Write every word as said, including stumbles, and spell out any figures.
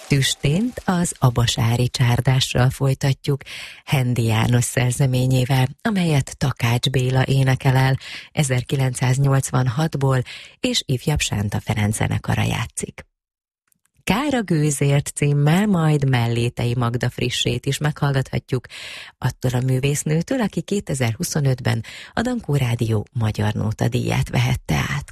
Tüstént az abasári csárdással folytatjuk, Hendi János szerzeményével, amelyet Takács Béla énekel el ezerkilencszáznyolcvanhatból, és ifjabb Sánta Ferenc zenekara játszik. Kár a gőzért címmel majd Mellétei Magda frissét is meghallgathatjuk, attól a művésznőtől, aki kétezer-huszonötben a Dankó Rádió Magyar Nóta díját vehette át.